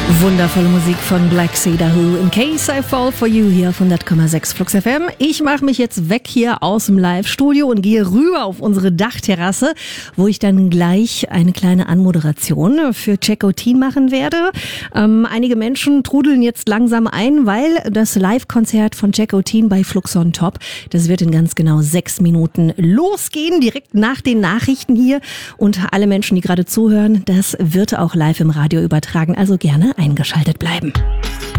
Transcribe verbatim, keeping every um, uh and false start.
Wundervolle Musik von Black Sea Who. In Case I Fall For You hier auf hundert Komma sechs Flux F M. Ich mache mich jetzt weg hier aus dem Live-Studio und gehe rüber auf unsere Dachterrasse, wo ich dann gleich eine kleine Anmoderation für Checkotin machen werde. Ähm, einige Menschen trudeln jetzt langsam ein, weil das Live-Konzert von Checkotin bei Flux on Top, das wird in ganz genau sechs Minuten losgehen, direkt nach den Nachrichten hier. Und alle Menschen, die gerade zuhören, das wird auch live im Radio übertragen. Also gerne eingeschaltet bleiben.